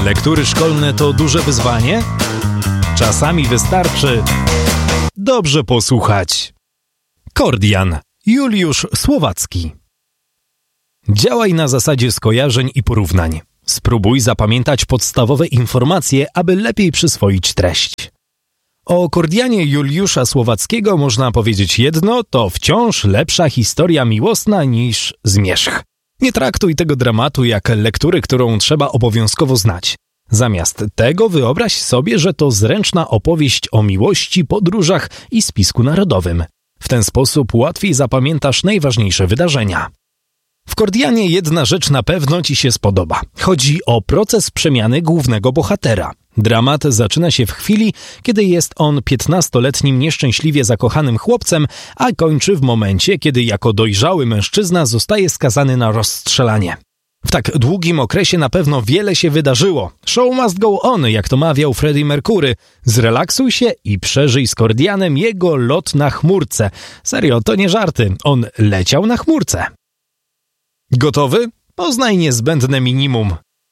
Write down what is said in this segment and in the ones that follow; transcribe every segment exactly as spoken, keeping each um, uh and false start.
Lektury szkolne to duże wyzwanie? Czasami wystarczy dobrze posłuchać. Kordian, Juliusz Słowacki. Działaj na zasadzie skojarzeń i porównań. Spróbuj zapamiętać podstawowe informacje, aby lepiej przyswoić treść. O Kordianie Juliusza Słowackiego można powiedzieć jedno, to wciąż lepsza historia miłosna niż Zmierzch. Nie traktuj tego dramatu jak lektury, którą trzeba obowiązkowo znać. Zamiast tego wyobraź sobie, że to zręczna opowieść o miłości, podróżach i spisku narodowym. W ten sposób łatwiej zapamiętasz najważniejsze wydarzenia. W Kordianie jedna rzecz na pewno Ci się spodoba. Chodzi o proces przemiany głównego bohatera. Dramat zaczyna się w chwili, kiedy jest on piętnastoletnim nieszczęśliwie zakochanym chłopcem, a kończy w momencie, kiedy jako dojrzały mężczyzna zostaje skazany na rozstrzelanie. W tak długim okresie na pewno wiele się wydarzyło. Show must go on, jak to mawiał Freddie Mercury. Zrelaksuj się i przeżyj z Kordianem jego lot na chmurce. Serio, to nie żarty. On leciał na chmurce. Gotowy? Poznaj niezbędne minimum.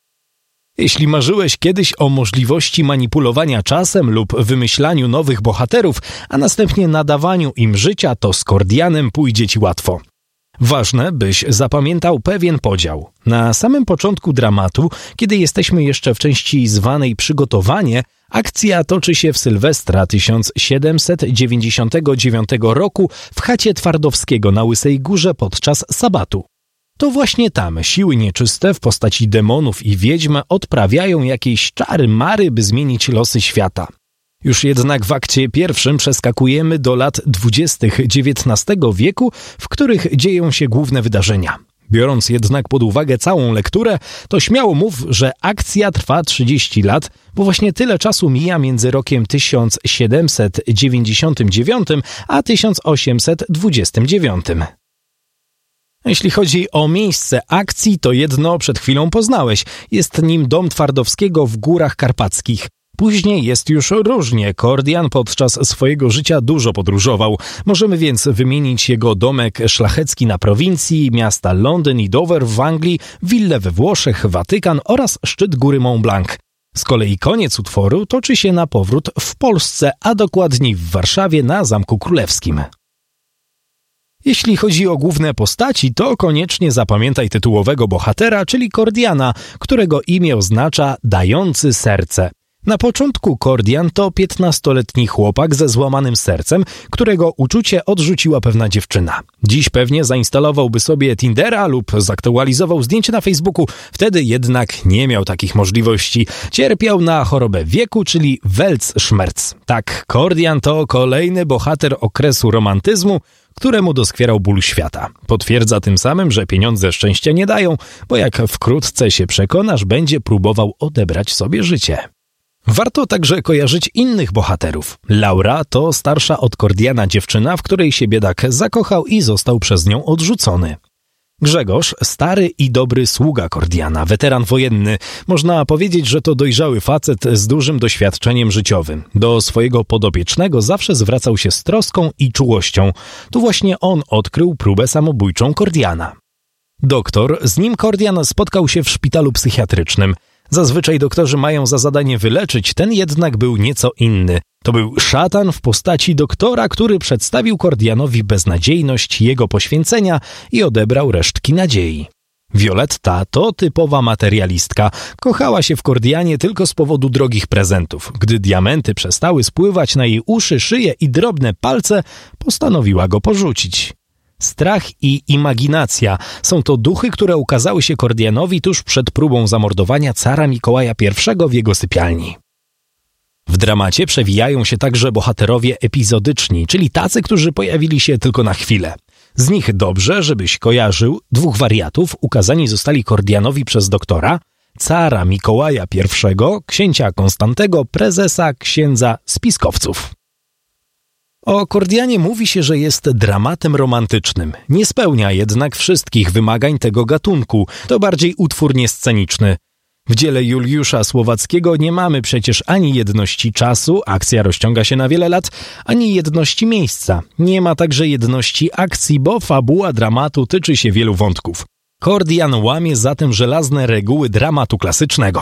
Jeśli marzyłeś kiedyś o możliwości manipulowania czasem lub wymyślaniu nowych bohaterów, a następnie nadawaniu im życia, to z Kordianem pójdzie Ci łatwo. Ważne, byś zapamiętał pewien podział. Na samym początku dramatu, kiedy jesteśmy jeszcze w części zwanej Przygotowanie, akcja toczy się w Sylwestra tysiąc siedemset dziewięćdziesiątego dziewiątego roku w chacie Twardowskiego na Łysej Górze podczas sabatu. To właśnie tam siły nieczyste w postaci demonów i wiedźm odprawiają jakieś czary-mary, by zmienić losy świata. Już jednak w akcie pierwszym przeskakujemy do lat dwudziestych dziewiętnastego wieku, w których dzieją się główne wydarzenia. Biorąc jednak pod uwagę całą lekturę, to śmiało mów, że akcja trwa trzydzieści lat, bo właśnie tyle czasu mija między rokiem tysiąc siedemset dziewięćdziesiątym dziewiątym a tysiąc osiemset dwudziestym dziewiątym. Jeśli chodzi o miejsce akcji, to jedno przed chwilą poznałeś. Jest nim dom Twardowskiego w Górach Karpackich. Później jest już różnie. Kordian podczas swojego życia dużo podróżował. Możemy więc wymienić jego domek szlachecki na prowincji, miasta Londyn i Dover w Anglii, willę we Włoszech, Watykan oraz szczyt góry Mont Blanc. Z kolei koniec utworu toczy się na powrót w Polsce, a dokładniej w Warszawie na Zamku Królewskim. Jeśli chodzi o główne postaci, to koniecznie zapamiętaj tytułowego bohatera, czyli Kordiana, którego imię oznacza dający serce. Na początku Kordian to piętnastoletni chłopak ze złamanym sercem, którego uczucie odrzuciła pewna dziewczyna. Dziś pewnie zainstalowałby sobie Tindera lub zaktualizował zdjęcie na Facebooku, wtedy jednak nie miał takich możliwości. Cierpiał na chorobę wieku, czyli Weltschmerz. Tak, Kordian to kolejny bohater okresu romantyzmu, któremu doskwierał ból świata. Potwierdza tym samym, że pieniądze szczęścia nie dają, bo jak wkrótce się przekonasz, będzie próbował odebrać sobie życie. Warto także kojarzyć innych bohaterów. Laura to starsza od Kordiana dziewczyna, w której się biedak zakochał i został przez nią odrzucony. Grzegorz, stary i dobry sługa Kordiana, weteran wojenny. Można powiedzieć, że to dojrzały facet z dużym doświadczeniem życiowym. Do swojego podopiecznego zawsze zwracał się z troską i czułością. Tu właśnie on odkrył próbę samobójczą Kordiana. Doktor, z nim Kordian spotkał się w szpitalu psychiatrycznym. Zazwyczaj doktorzy mają za zadanie wyleczyć, ten jednak był nieco inny. To był szatan w postaci doktora, który przedstawił Kordianowi beznadziejność jego poświęcenia i odebrał resztki nadziei. Violetta to typowa materialistka. Kochała się w Kordianie tylko z powodu drogich prezentów. Gdy diamenty przestały spływać na jej uszy, szyję i drobne palce, postanowiła go porzucić. Strach i imaginacja są to duchy, które ukazały się Kordianowi tuż przed próbą zamordowania cara Mikołaja pierwszego w jego sypialni. W dramacie przewijają się także bohaterowie epizodyczni, czyli tacy, którzy pojawili się tylko na chwilę. Z nich dobrze, żebyś kojarzył, dwóch wariatów ukazani zostali Kordianowi przez doktora, cara Mikołaja pierwszego, księcia Konstantego, prezesa księdza spiskowców. O Kordianie mówi się, że jest dramatem romantycznym. Nie spełnia jednak wszystkich wymagań tego gatunku. To bardziej utwór niesceniczny. W dziele Juliusza Słowackiego nie mamy przecież ani jedności czasu, akcja rozciąga się na wiele lat, ani jedności miejsca. Nie ma także jedności akcji, bo fabuła dramatu tyczy się wielu wątków. Kordian łamie zatem żelazne reguły dramatu klasycznego.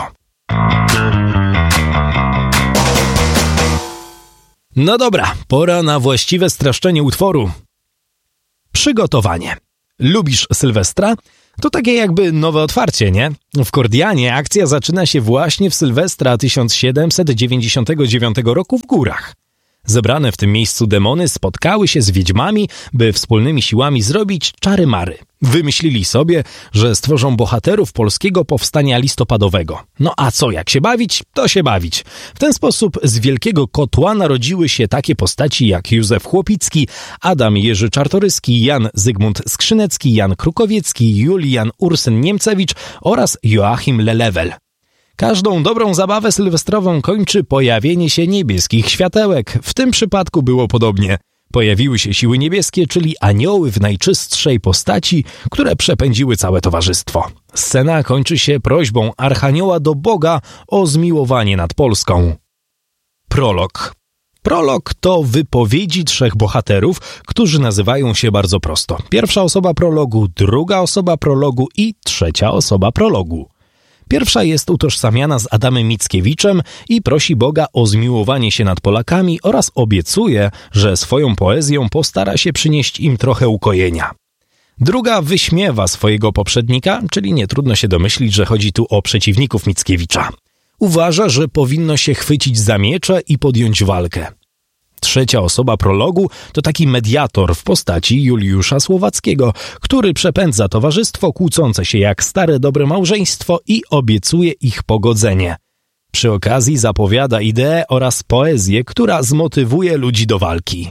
No dobra, pora na właściwe streszczenie utworu. Przygotowanie. Lubisz Sylwestra? To takie jakby nowe otwarcie, nie? W Kordianie akcja zaczyna się właśnie w Sylwestra tysiąc siedemset dziewięćdziesiątego dziewiątego roku w górach. Zebrane w tym miejscu demony spotkały się z wiedźmami, by wspólnymi siłami zrobić czary-mary. Wymyślili sobie, że stworzą bohaterów polskiego powstania listopadowego. No a co, jak się bawić, to się bawić. W ten sposób z wielkiego kotła narodziły się takie postaci jak Józef Chłopicki, Adam Jerzy Czartoryski, Jan Zygmunt Skrzynecki, Jan Krukowiecki, Julian Ursyn-Niemcewicz oraz Joachim Lelewel. Każdą dobrą zabawę sylwestrową kończy pojawienie się niebieskich światełek. W tym przypadku było podobnie. Pojawiły się siły niebieskie, czyli anioły w najczystszej postaci, które przepędziły całe towarzystwo. Scena kończy się prośbą Archanioła do Boga o zmiłowanie nad Polską. Prolog. Prolog to wypowiedzi trzech bohaterów, którzy nazywają się bardzo prosto. Pierwsza osoba prologu, druga osoba prologu i trzecia osoba prologu. Pierwsza jest utożsamiana z Adamem Mickiewiczem i prosi Boga o zmiłowanie się nad Polakami oraz obiecuje, że swoją poezją postara się przynieść im trochę ukojenia. Druga wyśmiewa swojego poprzednika, czyli nie trudno się domyślić, że chodzi tu o przeciwników Mickiewicza. Uważa, że powinno się chwycić za miecze i podjąć walkę. Trzecia osoba prologu to taki mediator w postaci Juliusza Słowackiego, który przepędza towarzystwo kłócące się jak stare dobre małżeństwo i obiecuje ich pogodzenie. Przy okazji zapowiada ideę oraz poezję, która zmotywuje ludzi do walki.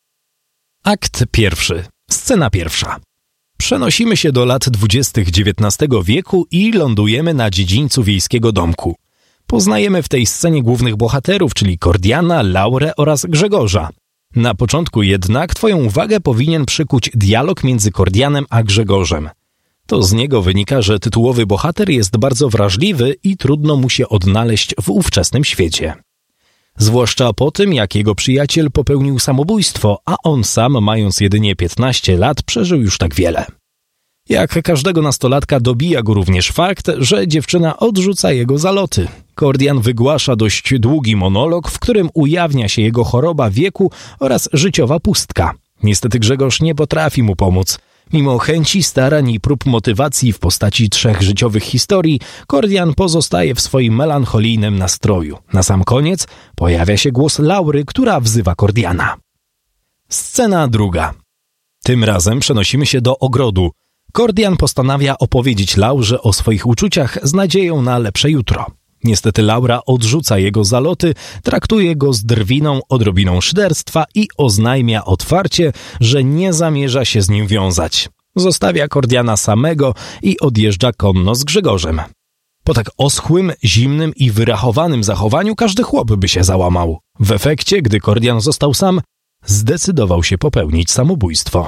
Akt pierwszy. Scena pierwsza. Przenosimy się do lat dwudziestych dziewiętnastego wieku i lądujemy na dziedzińcu wiejskiego domku. Poznajemy w tej scenie głównych bohaterów, czyli Kordiana, Laurę oraz Grzegorza. Na początku jednak twoją uwagę powinien przykuć dialog między Kordianem a Grzegorzem. To z niego wynika, że tytułowy bohater jest bardzo wrażliwy i trudno mu się odnaleźć w ówczesnym świecie. Zwłaszcza po tym, jak jego przyjaciel popełnił samobójstwo, a on sam, mając jedynie piętnaście lat, przeżył już tak wiele. Jak każdego nastolatka dobija go również fakt, że dziewczyna odrzuca jego zaloty. Kordian wygłasza dość długi monolog, w którym ujawnia się jego choroba wieku oraz życiowa pustka. Niestety Grzegorz nie potrafi mu pomóc. Mimo chęci, starań i prób motywacji w postaci trzech życiowych historii, Kordian pozostaje w swoim melancholijnym nastroju. Na sam koniec pojawia się głos Laury, która wzywa Kordiana. Scena druga. Tym razem przenosimy się do ogrodu. Kordian postanawia opowiedzieć Laurze o swoich uczuciach z nadzieją na lepsze jutro. Niestety Laura odrzuca jego zaloty, traktuje go z drwiną, odrobiną szyderstwa i oznajmia otwarcie, że nie zamierza się z nim wiązać. Zostawia Kordiana samego i odjeżdża konno z Grzegorzem. Po tak oschłym, zimnym i wyrachowanym zachowaniu każdy chłop by się załamał. W efekcie, gdy Kordian został sam, zdecydował się popełnić samobójstwo.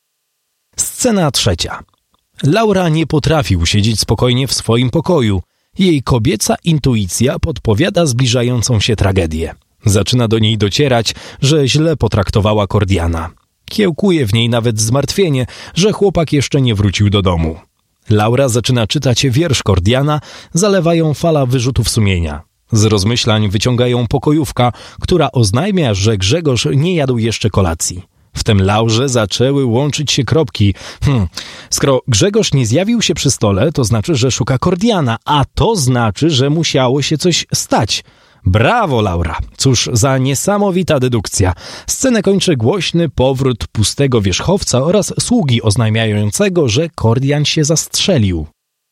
Scena trzecia. Laura nie potrafi usiedzieć spokojnie w swoim pokoju. Jej kobieca intuicja podpowiada zbliżającą się tragedię. Zaczyna do niej docierać, że źle potraktowała Kordiana. Kiełkuje w niej nawet zmartwienie, że chłopak jeszcze nie wrócił do domu. Laura zaczyna czytać wiersz Kordiana, zalewa ją fala wyrzutów sumienia. Z rozmyślań wyciąga ją pokojówka, która oznajmia, że Grzegorz nie jadł jeszcze kolacji. Wtem Laurze zaczęły łączyć się kropki. Hmm. Skoro Grzegorz nie zjawił się przy stole, to znaczy, że szuka Kordiana, a to znaczy, że musiało się coś stać. Brawo, Laura! Cóż za niesamowita dedukcja. Scenę kończy głośny powrót pustego wierzchowca oraz sługi oznajmiającego, że Kordian się zastrzelił.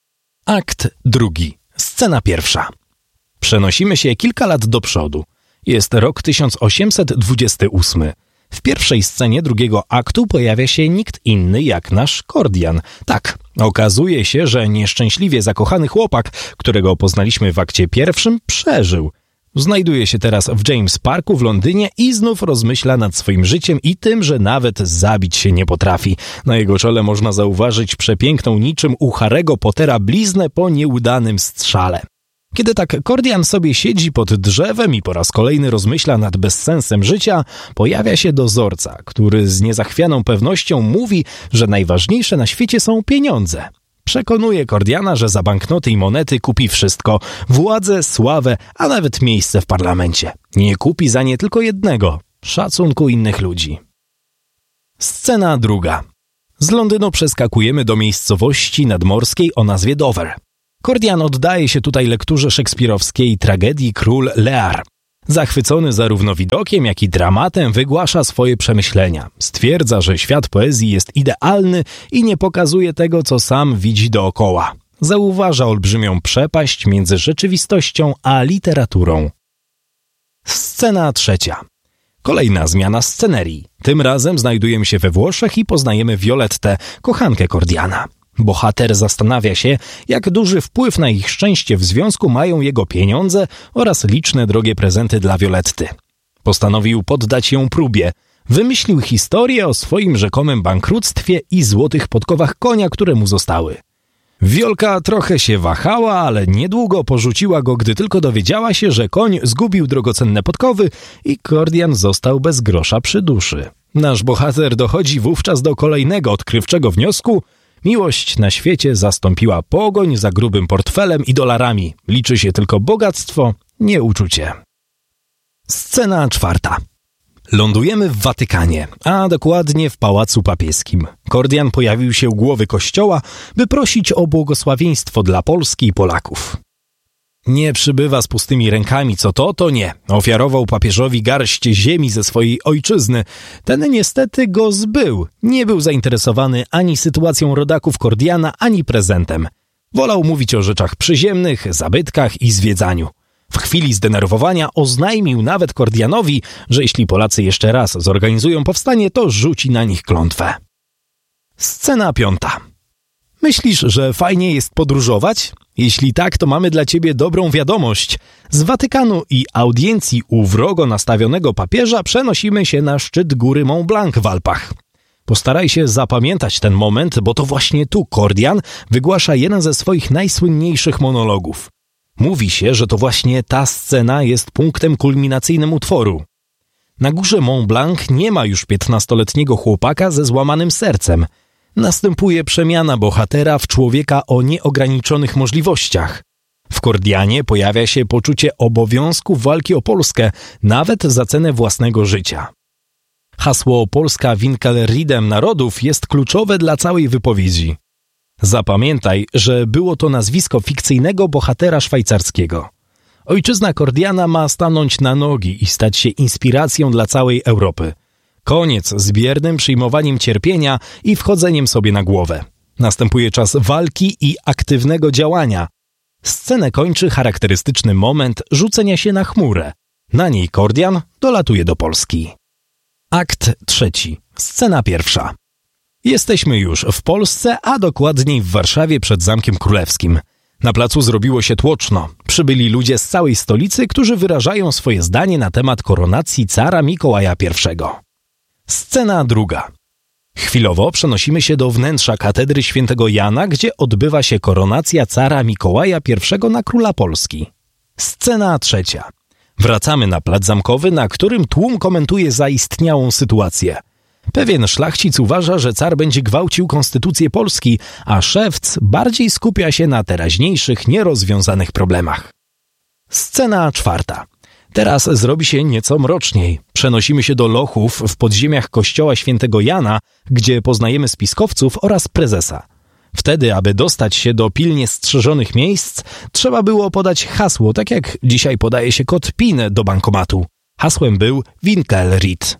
Akt drugi. Scena pierwsza. Przenosimy się kilka lat do przodu. Jest rok tysiąc osiemset dwudziesty ósmy. W pierwszej scenie drugiego aktu pojawia się nikt inny jak nasz Kordian. Tak, okazuje się, że nieszczęśliwie zakochany chłopak, którego poznaliśmy w akcie pierwszym, przeżył. Znajduje się teraz w James Parku w Londynie i znów rozmyśla nad swoim życiem i tym, że nawet zabić się nie potrafi. Na jego czole można zauważyć przepiękną niczym u Harry'ego Pottera bliznę po nieudanym strzale. Kiedy tak Kordian sobie siedzi pod drzewem i po raz kolejny rozmyśla nad bezsensem życia, pojawia się dozorca, który z niezachwianą pewnością mówi, że najważniejsze na świecie są pieniądze. Przekonuje Kordiana, że za banknoty i monety kupi wszystko. Władzę, sławę, a nawet miejsce w parlamencie. Nie kupi za nie tylko jednego – szacunku innych ludzi. Scena druga. Z Londynu przeskakujemy do miejscowości nadmorskiej o nazwie Dover. Kordian oddaje się tutaj lekturze szekspirowskiej tragedii Król Lear. Zachwycony zarówno widokiem, jak i dramatem, wygłasza swoje przemyślenia. Stwierdza, że świat poezji jest idealny i nie pokazuje tego, co sam widzi dookoła. Zauważa olbrzymią przepaść między rzeczywistością a literaturą. Scena trzecia. Kolejna zmiana scenerii. Tym razem znajdujemy się we Włoszech i poznajemy Violettę, kochankę Kordiana. Bohater zastanawia się, jak duży wpływ na ich szczęście w związku mają jego pieniądze oraz liczne drogie prezenty dla Violetty. Postanowił poddać ją próbie. Wymyślił historię o swoim rzekomym bankructwie i złotych podkowach konia, które mu zostały. Wiolka trochę się wahała, ale niedługo porzuciła go, gdy tylko dowiedziała się, że koń zgubił drogocenne podkowy i Kordian został bez grosza przy duszy. Nasz bohater dochodzi wówczas do kolejnego odkrywczego wniosku. Miłość na świecie zastąpiła pogoń za grubym portfelem i dolarami. Liczy się tylko bogactwo, nie uczucie. Scena czwarta. Lądujemy w Watykanie, a dokładnie w Pałacu Papieskim. Kordian pojawił się u głowy kościoła, by prosić o błogosławieństwo dla Polski i Polaków. Nie przybywa z pustymi rękami, co to, to nie. Ofiarował papieżowi garść ziemi ze swojej ojczyzny. Ten niestety go zbył. Nie był zainteresowany ani sytuacją rodaków Kordiana, ani prezentem. Wolał mówić o rzeczach przyziemnych, zabytkach i zwiedzaniu. W chwili zdenerwowania oznajmił nawet Kordianowi, że jeśli Polacy jeszcze raz zorganizują powstanie, to rzuci na nich klątwę. Scena piąta. Myślisz, że fajnie jest podróżować? Jeśli tak, to mamy dla ciebie dobrą wiadomość. Z Watykanu i audiencji u wrogo nastawionego papieża przenosimy się na szczyt góry Mont Blanc w Alpach. Postaraj się zapamiętać ten moment, bo to właśnie tu Kordian wygłasza jeden ze swoich najsłynniejszych monologów. Mówi się, że to właśnie ta scena jest punktem kulminacyjnym utworu. Na górze Mont Blanc nie ma już piętnastoletniego chłopaka ze złamanym sercem. Następuje przemiana bohatera w człowieka o nieograniczonych możliwościach. W Kordianie pojawia się poczucie obowiązku walki o Polskę, nawet za cenę własnego życia. Hasło Polska Winkelriedem narodów jest kluczowe dla całej wypowiedzi. Zapamiętaj, że było to nazwisko fikcyjnego bohatera szwajcarskiego. Ojczyzna Kordiana ma stanąć na nogi i stać się inspiracją dla całej Europy. Koniec z biernym przyjmowaniem cierpienia i wchodzeniem sobie na głowę. Następuje czas walki i aktywnego działania. Scenę kończy charakterystyczny moment rzucenia się na chmurę. Na niej Kordian dolatuje do Polski. Akt trzeci. Scena pierwsza. Jesteśmy już w Polsce, a dokładniej w Warszawie przed Zamkiem Królewskim. Na placu zrobiło się tłoczno. Przybyli ludzie z całej stolicy, którzy wyrażają swoje zdanie na temat koronacji cara Mikołaja pierwszego. Scena druga. Chwilowo przenosimy się do wnętrza katedry świętego Jana, gdzie odbywa się koronacja cara Mikołaja pierwszego na króla Polski. Scena trzecia. Wracamy na plac zamkowy, na którym tłum komentuje zaistniałą sytuację. Pewien szlachcic uważa, że car będzie gwałcił konstytucję Polski, a szewc bardziej skupia się na teraźniejszych, nierozwiązanych problemach. Scena czwarta. Teraz zrobi się nieco mroczniej. Przenosimy się do lochów w podziemiach kościoła świętego Jana, gdzie poznajemy spiskowców oraz prezesa. Wtedy, aby dostać się do pilnie strzeżonych miejsc, trzeba było podać hasło, tak jak dzisiaj podaje się kod PIN do bankomatu. Hasłem był Winkelried.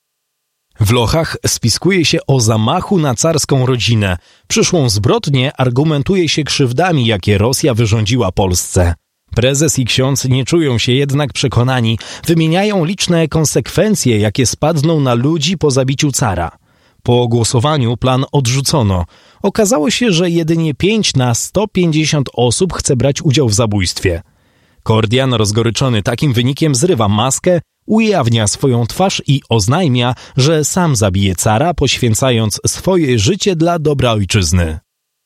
W lochach spiskuje się o zamachu na carską rodzinę. Przyszłą zbrodnię argumentuje się krzywdami, jakie Rosja wyrządziła Polsce. Prezes i ksiądz nie czują się jednak przekonani. Wymieniają liczne konsekwencje, jakie spadną na ludzi po zabiciu cara. Po głosowaniu plan odrzucono. Okazało się, że jedynie pięć na sto pięćdziesiąt osób chce brać udział w zabójstwie. Kordian, rozgoryczony takim wynikiem, zrywa maskę, ujawnia swoją twarz i oznajmia, że sam zabije cara, poświęcając swoje życie dla dobra ojczyzny.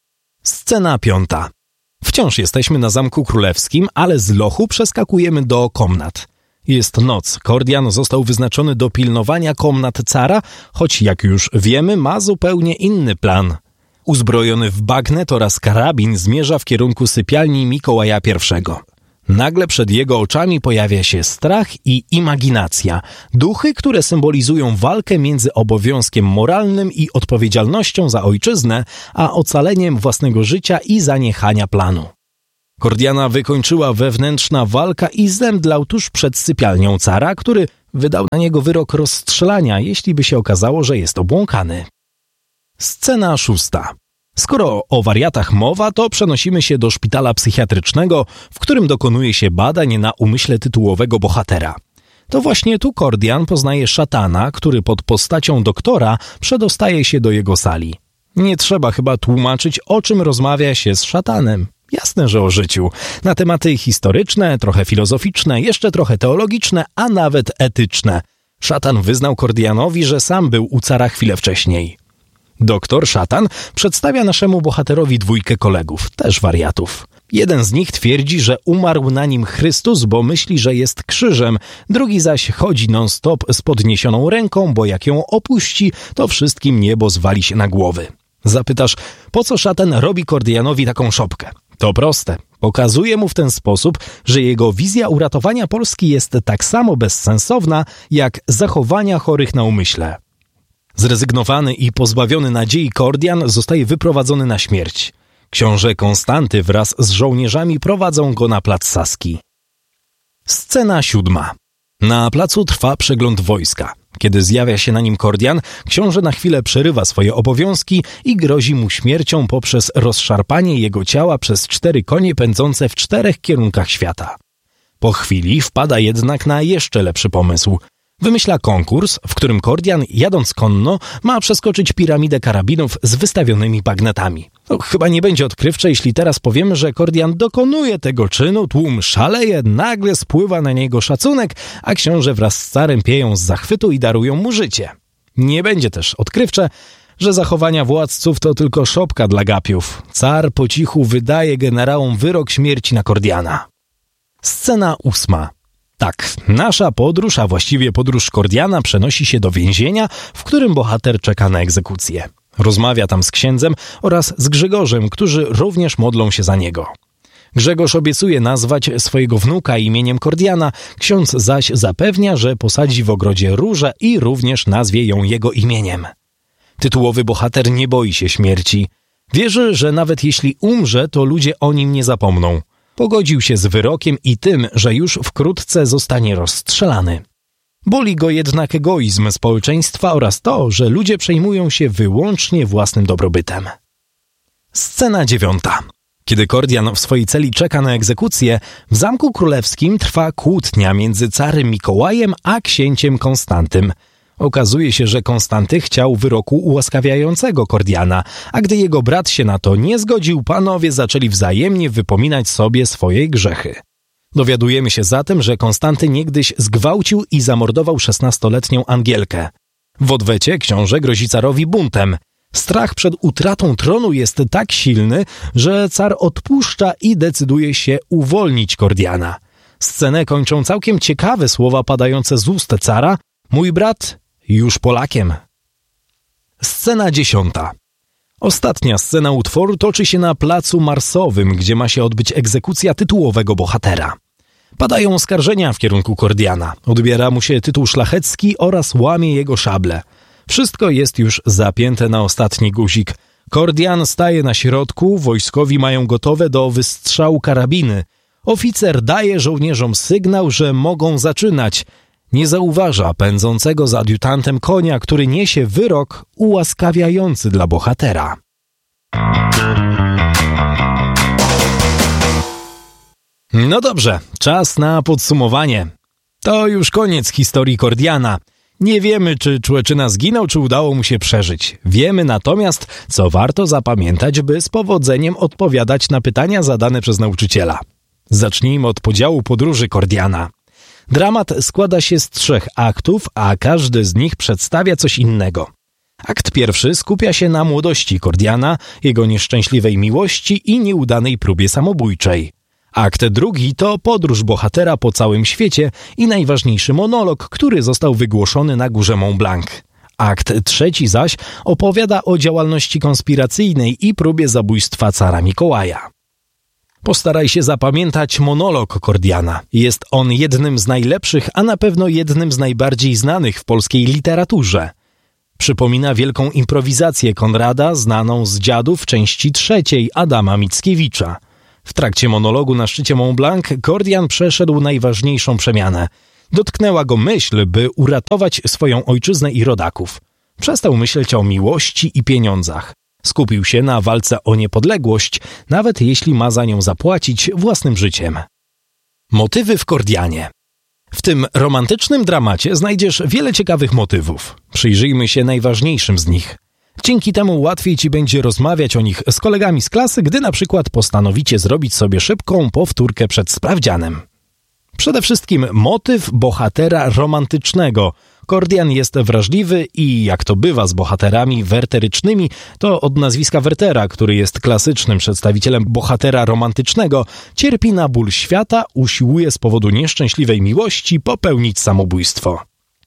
Scena piąta. Wciąż jesteśmy na Zamku Królewskim, ale z lochu przeskakujemy do komnat. Jest noc. Kordian został wyznaczony do pilnowania komnat cara, choć jak już wiemy, ma zupełnie inny plan. uzbrojony w bagnet oraz karabin, zmierza w kierunku sypialni Mikołaja pierwszego. Nagle przed jego oczami pojawia się strach i imaginacja, duchy, które symbolizują walkę między obowiązkiem moralnym i odpowiedzialnością za ojczyznę, a ocaleniem własnego życia i zaniechania planu. Kordiana wykończyła wewnętrzna walka i zemdlał tuż przed sypialnią cara, który wydał na niego wyrok rozstrzelania, jeśli by się okazało, że jest obłąkany. Scena szósta. Skoro o wariatach mowa, to przenosimy się do szpitala psychiatrycznego, w którym dokonuje się badań na umyśle tytułowego bohatera. To właśnie tu Kordian poznaje szatana, który pod postacią doktora przedostaje się do jego sali. Nie trzeba chyba tłumaczyć, o czym rozmawia się z szatanem. Jasne, że o życiu. Na tematy historyczne, trochę filozoficzne, jeszcze trochę teologiczne, a nawet etyczne. Szatan wyznał Kordianowi, że sam był u cara chwilę wcześniej. Doktor Szatan przedstawia naszemu bohaterowi dwójkę kolegów, też wariatów. Jeden z nich twierdzi, że umarł na nim Chrystus, bo myśli, że jest krzyżem, drugi zaś chodzi non-stop z podniesioną ręką, bo jak ją opuści, to wszystkim niebo zwali się na głowy. Zapytasz, po co szatan robi Kordianowi taką szopkę? To proste. Pokazuje mu w ten sposób, że jego wizja uratowania Polski jest tak samo bezsensowna, jak zachowania chorych na umyśle. Zrezygnowany i pozbawiony nadziei Kordian zostaje wyprowadzony na śmierć. Książę Konstanty wraz z żołnierzami prowadzą go na plac Saski. Scena siódma. Na placu trwa przegląd wojska. Kiedy zjawia się na nim Kordian, książę na chwilę przerywa swoje obowiązki i grozi mu śmiercią poprzez rozszarpanie jego ciała przez cztery konie pędzące w czterech kierunkach świata. Po chwili wpada jednak na jeszcze lepszy pomysł. Wymyśla konkurs, w którym Kordian, jadąc konno, ma przeskoczyć piramidę karabinów z wystawionymi bagnetami. No, chyba nie będzie odkrywcze, jeśli teraz powiemy, że Kordian dokonuje tego czynu, tłum szaleje, nagle spływa na niego szacunek, a książę wraz z carem pieją z zachwytu i darują mu życie. Nie będzie też odkrywcze, że zachowania władców to tylko szopka dla gapiów. Car po cichu wydaje generałom wyrok śmierci na Kordiana. Scena ósma. Tak, nasza podróż, a właściwie podróż Kordiana przenosi się do więzienia, w którym bohater czeka na egzekucję. Rozmawia tam z księdzem oraz z Grzegorzem, którzy również modlą się za niego. Grzegorz obiecuje nazwać swojego wnuka imieniem Kordiana, ksiądz zaś zapewnia, że posadzi w ogrodzie różę i również nazwie ją jego imieniem. Tytułowy bohater nie boi się śmierci. Wierzy, że nawet jeśli umrze, to ludzie o nim nie zapomną. Pogodził się z wyrokiem i tym, że już wkrótce zostanie rozstrzelany. Boli go jednak egoizm społeczeństwa oraz to, że ludzie przejmują się wyłącznie własnym dobrobytem. Scena dziewiąta. Kiedy Kordian w swojej celi czeka na egzekucję, w Zamku Królewskim trwa kłótnia między carem Mikołajem a księciem Konstantym. Okazuje się, że Konstanty chciał wyroku ułaskawiającego Kordiana, a gdy jego brat się na to nie zgodził, panowie zaczęli wzajemnie wypominać sobie swoje grzechy. Dowiadujemy się zatem, że Konstanty niegdyś zgwałcił i zamordował szesnastoletnią Angielkę. W odwecie książę grozi carowi buntem. Strach przed utratą tronu jest tak silny, że car odpuszcza i decyduje się uwolnić Kordiana. Scenę kończą całkiem ciekawe słowa padające z ust cara: mój brat już Polakiem. Scena dziesiąta. Ostatnia scena utworu toczy się na placu Marsowym, gdzie ma się odbyć egzekucja tytułowego bohatera. Padają oskarżenia w kierunku Kordiana. Odbiera mu się tytuł szlachecki oraz łamie jego szable. Wszystko jest już zapięte na ostatni guzik. Kordian staje na środku, wojskowi mają gotowe do wystrzału karabiny. Oficer daje żołnierzom sygnał, że mogą zaczynać. Nie zauważa pędzącego za adiutantem konia, który niesie wyrok ułaskawiający dla bohatera. No dobrze, czas na podsumowanie. To już koniec historii Kordiana. Nie wiemy, czy Człeczyna zginął, czy udało mu się przeżyć. Wiemy natomiast, co warto zapamiętać, by z powodzeniem odpowiadać na pytania zadane przez nauczyciela. Zacznijmy od podziału podróży Kordiana. Dramat składa się z trzech aktów, a każdy z nich przedstawia coś innego. Akt pierwszy skupia się na młodości Kordiana, jego nieszczęśliwej miłości i nieudanej próbie samobójczej. Akt drugi to podróż bohatera po całym świecie i najważniejszy monolog, który został wygłoszony na górze Mont Blanc. Akt trzeci zaś opowiada o działalności konspiracyjnej i próbie zabójstwa cara Mikołaja. Postaraj się zapamiętać monolog Kordiana. Jest on jednym z najlepszych, a na pewno jednym z najbardziej znanych w polskiej literaturze. Przypomina wielką improwizację Konrada, znaną z Dziadów części trzeciej Adama Mickiewicza. W trakcie monologu na szczycie Mont Blanc Kordian przeszedł najważniejszą przemianę. Dotknęła go myśl, by uratować swoją ojczyznę i rodaków. Przestał myśleć o miłości i pieniądzach. Skupił się na walce o niepodległość, nawet jeśli ma za nią zapłacić własnym życiem. Motywy w Kordianie. W tym romantycznym dramacie znajdziesz wiele ciekawych motywów. Przyjrzyjmy się najważniejszym z nich. Dzięki temu łatwiej ci będzie rozmawiać o nich z kolegami z klasy, gdy na przykład postanowicie zrobić sobie szybką powtórkę przed sprawdzianem. Przede wszystkim motyw bohatera romantycznego. Kordian jest wrażliwy i, jak to bywa z bohaterami werterycznymi, to od nazwiska Wertera, który jest klasycznym przedstawicielem bohatera romantycznego, cierpi na ból świata, usiłuje z powodu nieszczęśliwej miłości popełnić samobójstwo.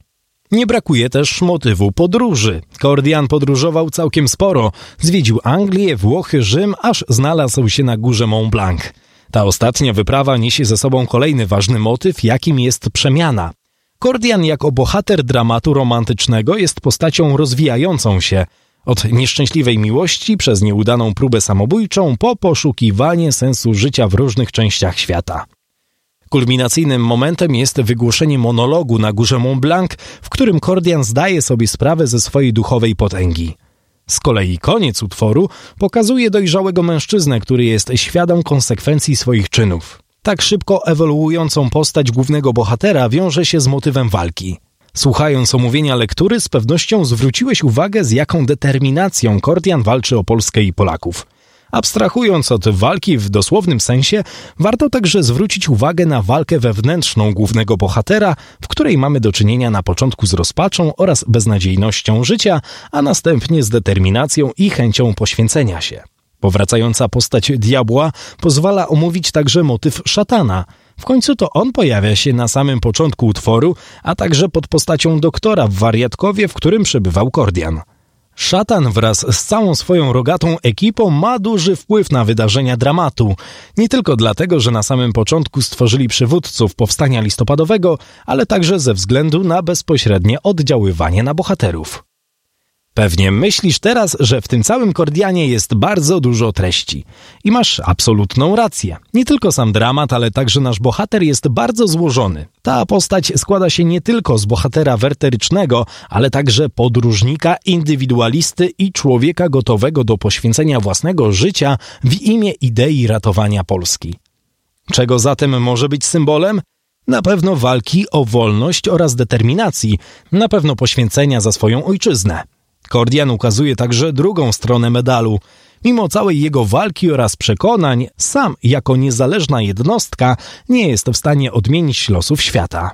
Nie brakuje też motywu podróży. Kordian podróżował całkiem sporo. Zwiedził Anglię, Włochy, Rzym, aż znalazł się na górze Mont Blanc. Ta ostatnia wyprawa niesie ze sobą kolejny ważny motyw, jakim jest przemiana. Kordian jako bohater dramatu romantycznego jest postacią rozwijającą się. Od nieszczęśliwej miłości przez nieudaną próbę samobójczą po poszukiwanie sensu życia w różnych częściach świata. Kulminacyjnym momentem jest wygłoszenie monologu na górze Mont Blanc, w którym Kordian zdaje sobie sprawę ze swojej duchowej potęgi. Z kolei koniec utworu pokazuje dojrzałego mężczyznę, który jest świadom konsekwencji swoich czynów. Tak szybko ewoluującą postać głównego bohatera wiąże się z motywem walki. Słuchając omówienia lektury, z pewnością zwróciłeś uwagę, z jaką determinacją Kordian walczy o Polskę i Polaków. Abstrahując od walki w dosłownym sensie, warto także zwrócić uwagę na walkę wewnętrzną głównego bohatera, w której mamy do czynienia na początku z rozpaczą oraz beznadziejnością życia, a następnie z determinacją i chęcią poświęcenia się. Powracająca postać diabła pozwala omówić także motyw szatana. W końcu to on pojawia się na samym początku utworu, a także pod postacią doktora w wariatkowie, w którym przebywał Kordian. Szatan wraz z całą swoją rogatą ekipą ma duży wpływ na wydarzenia dramatu. Nie tylko dlatego, że na samym początku stworzyli przywódców powstania listopadowego, ale także ze względu na bezpośrednie oddziaływanie na bohaterów. Pewnie myślisz teraz, że w tym całym Kordianie jest bardzo dużo treści. I masz absolutną rację. Nie tylko sam dramat, ale także nasz bohater jest bardzo złożony. Ta postać składa się nie tylko z bohatera werterycznego, ale także podróżnika, indywidualisty i człowieka gotowego do poświęcenia własnego życia w imię idei ratowania Polski. Czego zatem może być symbolem? Na pewno walki o wolność oraz determinacji, na pewno poświęcenia za swoją ojczyznę. Kordian ukazuje także drugą stronę medalu. Mimo całej jego walki oraz przekonań, sam jako niezależna jednostka nie jest w stanie odmienić losów świata.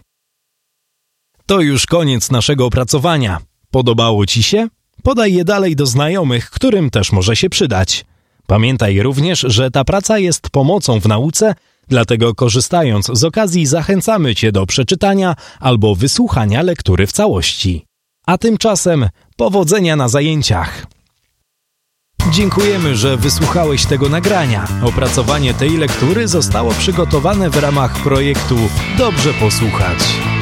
To już koniec naszego opracowania. Podobało Ci się? Podaj je dalej do znajomych, którym też może się przydać. Pamiętaj również, że ta praca jest pomocą w nauce, dlatego korzystając z okazji zachęcamy Cię do przeczytania albo wysłuchania lektury w całości. A tymczasem powodzenia na zajęciach. Dziękujemy, że wysłuchałeś tego nagrania. Opracowanie tej lektury zostało przygotowane w ramach projektu Dobrze posłuchać.